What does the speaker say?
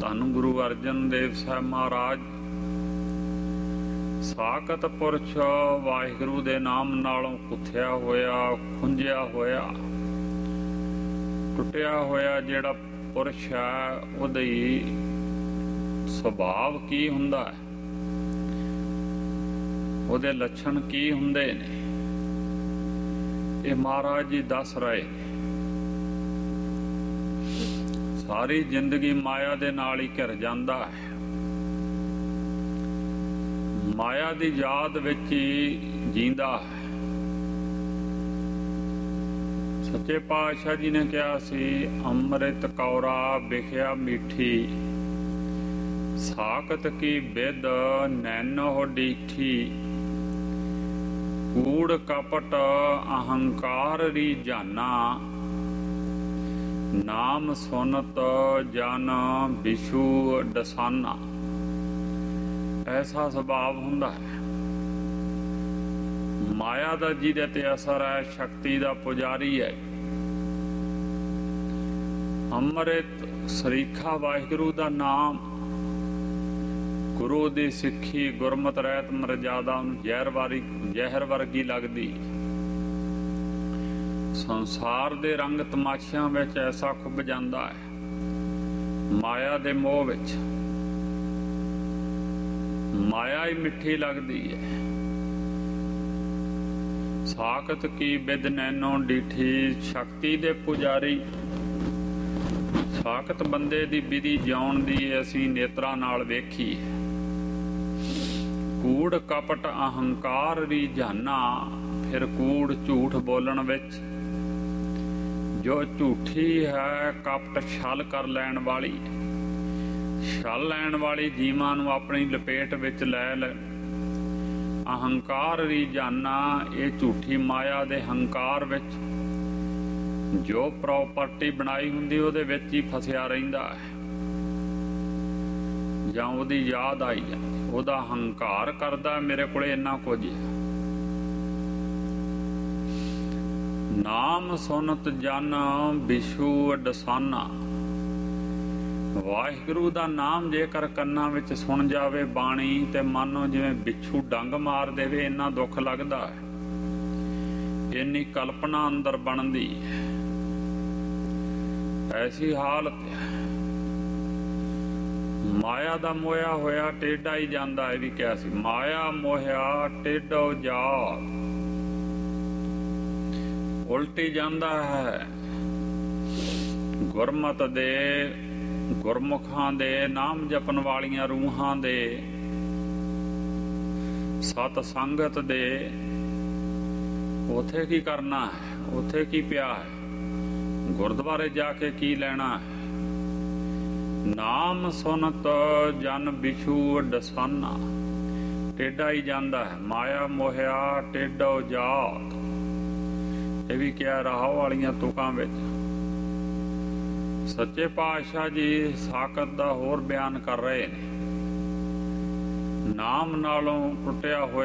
ਧੰਨ ਗੁਰੂ ਅਰਜਨ ਦੇਵ ਸਾਹਿਬ ਮਹਾਰਾਜ ਸਾਕਤ ਪੁਰਸ਼ ਵਾਹਿਗੁਰੂ ਦੇ ਨਾਮ ਨਾਲੋਂ ਕੁੱਥਿਆ ਹੋਇਆ, ਖੁੰਝਿਆ ਹੋਇਆ, ਟੁੱਟਿਆ ਹੋਇਆ ਜਿਹੜਾ ਪੁਰਸ਼ ਹੈ ਉਹਦੀ ਸੁਭਾਵ ਕੀ ਹੁੰਦਾ ਹੈ, ਉਹਦੇ ਲੱਛਣ ਕੀ ਹੁੰਦੇ ਨੇ, ਇਹ ਮਹਾਰਾਜ ਜੀ ਦੱਸ ਰਹੇ ਨੇ। ਸਾਰੀ ਜ਼ਿੰਦਗੀ ਮਾਇਆ ਦੇ ਨਾਲ ਹੀ ਘਿਰ ਜਾਂਦਾ ਹੈ, ਮਾਇਆ ਦੀ ਯਾਦ ਵਿੱਚ ਹੀ ਜੀਂਦਾ ਹੈ। ਸੱਚੇ ਪਾਤਸ਼ਾਹ ਜੀ ਨੇ ਕਿਹਾ ਸੀ, ਅੰਮ੍ਰਿਤ ਕੌਰਾ ਵਿਖਿਆ ਮੀਠੀ, ਸਾਕਤ ਕੀ ਬਿਦ ਨੈਨੋ ਡੀਠੀ, ਕੂੜ ਕਪਟ ਅਹੰਕਾਰ ਰੀ ਜਾਨਾ, ਨਾਮ ਸੁਨਤ ਜਨ ਬਿਸ਼ੂ ਡਸਾਨਾ। ਐਸਾ ਸੁਭਾਵ ਹੁੰਦਾ ਹੈ ਮਾਇਆ ਦਾ, ਜਿਹਦੇ ਤੇ ਅਸਰ ਹੈ, ਸ਼ਕਤੀ ਦਾ ਪੁਜਾਰੀ ਹੈ। ਅੰਮ੍ਰਿਤ ਸਰੀਖਾ ਵਾਹਿਗੁਰੂ ਦਾ ਨਾਮ, ਗੁਰੂ ਦੀ ਸਿੱਖੀ, ਗੁਰਮਤ ਰਹਿਤ ਮਰਜ਼ਾਦਾ ਜ਼ਹਿਰ ਵਰਗੀ ਲੱਗਦੀ। ਸੰਸਾਰ ਦੇ ਰੰਗ ਤਮਾਸ਼ਿਆਂ ਵਿੱਚ ਐਸਾ ਖੁੱਭ ਜਾਂਦਾ ਹੈ, ਮਾਇਆ ਦੇ ਮੋਹ ਵਿੱਚ। ਮਾਇਆ ਹੀ ਮਿੱਠੀ ਲੱਗਦੀ ਹੈ। ਸਾਕਤ ਕੀ ਬਿਦ ਨੈਨੋ ਡੀਠੀ, ਸ਼ਕਤੀ ਦੇ ਪੁਜਾਰੀ। ਸਾਕਤ ਬੰਦੇ ਦੀ ਵਿਧੀ ਜਿਉਣ ਦੀ ਅਸੀਂ ਨੇਤਰਾਂ ਨਾਲ ਵੇਖੀ। ਕੂੜ ਕਪਟ ਅਹੰਕਾਰ ਰੀ ਜਾਨਾ, ਫਿਰ ਕੂੜ ਝੂਠ ਬੋਲਣ ਵਿੱਚ, ਜੋ ਝੂਠੀ ਹੈ, ਕਪਟ ਛਲ ਕਰ ਲੈਣ ਵਾਲੀ, ਛਲ ਲੈਣ ਵਾਲੀ ਜੀਵਾਂ ਨੂੰ ਆਪਣੀ ਲਪੇਟ ਵਿੱਚ ਲੈ ਲੈ। ਅਹੰਕਾਰ ਰੀ ਜਾਨਾ, ਇਹ ਝੂਠੀ ਮਾਇਆ ਦੇ ਹੰਕਾਰ ਵਿੱਚ ਜੋ ਪ੍ਰੋਪਰਟੀ ਬਣਾਈ ਹੁੰਦੀ ਉਹਦੇ ਵਿੱਚ ਹੀ ਫਸਿਆ ਰਹਿੰਦਾ ਹੈ, ਜਾਂ ਉਹਦੀ ਯਾਦ ਆਈ ਜਾਂਦੀ, ਉਹਦਾ ਹੰਕਾਰ ਕਰਦਾ ਮੇਰੇ ਕੋਲੇ ਇੰਨਾ ਕੁਝ ਹੈ। ਨਾਮ ਸੁਨਤ ਜਨ ਬਿਸ਼ੂ ਡਸਾਨਾ, ਵਾਹਿਗੁਰੂ ਦਾ ਨਾਮ ਜੇਕਰ ਕੰਨਾਂ ਵਿੱਚ ਸੁਣ ਜਾਵੇ ਬਾਣੀ, ਤੇ ਮਾਨੋ ਜਿਵੇਂ ਬਿੱਛੂ ਡੰਗ ਮਾਰ ਦੇਵੇ, ਇੰਨਾ ਦੁੱਖ ਲੱਗਦਾ ਹੈ, ਇੰਨੀ ਕਲਪਨਾ ਅੰਦਰ ਬਣਦੀ ਹੈ। ਐਸੀ ਹਾਲਤ ਹੈ। ਮਾਇਆ ਦਾ ਮੋਹਿਆ ਹੋਇਆ ਟੇਢਾ ਹੀ ਜਾਂਦਾ ਹੈ, ਵੀ ਕਿਹਾ ਸੀ, ਮਾਇਆ ਮੋਹਿਆ ਟੇਢੋ ਜਾਤ, ਉਲਟੀ ਜਾਂਦਾ ਹੈ। ਗੁਰਮਤ ਦੇ, ਗੁਰਮੁਖਾਂ ਦੇ, ਨਾਮ ਜਪਣ ਵਾਲੀਆਂ ਰੂਹਾਂ ਦੇ, ਸਤ ਸੰਗਤ ਦੇ, ਉਥੇ ਕੀ ਕਰਨਾ ਹੈ, ਉਥੇ ਕੀ ਪਿਆ ਹੈ, ਗੁਰਦੁਆਰੇ ਜਾ ਕੇ ਕੀ ਲੈਣਾ ਹੈ। ਨਾਮ ਸੁਨਤ ਜਨ ਬਿਛੂ ਡਸਾਨਾ, ਟੇਢਾ ਹੀ ਜਾਂਦਾ ਹੈ। ਮਾਇਆ ਮੋਹਿਆ ਟੇਢੋ ਜਾਤ, ਇਹ ਵੀ ਕਿਹਾ ਰਾਹੋਂ ਵਾਲੀਆਂ ਤੁਕਾਂ ਵਿੱਚ। ਸੱਚੇ ਪਾਤਸ਼ਾਹ ਜੀ ਸਾਕਤ ਦਾ ਹੋਰ ਬਿਆਨ ਕਰ ਰਹੇ ਨੇ। ਨਾਮ ਨਾਲੋਂ ਟੁੱਟਿਆ ਹੋਇਆ